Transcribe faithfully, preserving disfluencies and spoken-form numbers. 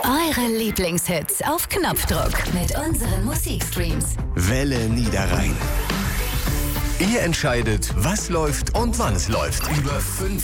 Eure Lieblingshits auf Knopfdruck mit unseren Musikstreams. Welle Niederrhein. Ihr entscheidet, was läuft und wann es läuft. Über fünf